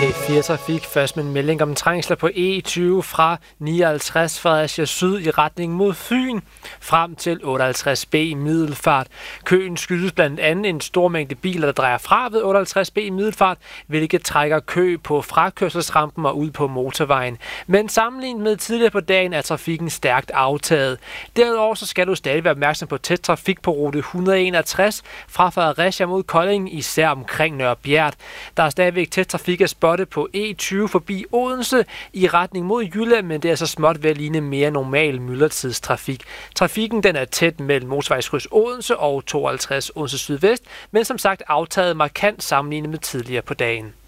A4 Trafik først med en melding om trængsler på E20 fra 59 Fredericia Syd i retning mod Fyn frem til 58B i Middelfart. Køen skyldes blandt andet en stor mængde biler, der drejer fra ved 58B i Middelfart, hvilket trækker kø på frakørselsrampen og ud på motorvejen. Men sammenlignet med tidligere på dagen er trafikken stærkt aftaget. Derudover så skal du stadig være opmærksom på tæt trafik på rute 161 fra Fredericia mod Kolding, især omkring Nørre Bjert. Der er stadigvæk tæt trafik at spotte på E20 forbi Odense i retning mod Jylland, men det er så småt ved at ligne mere normal myldretidstrafik. Trafikken den er tæt mellem motorvejskryds Odense og 52 Odense Sydvest, men som sagt aftaget markant sammenlignet med tidligere på dagen.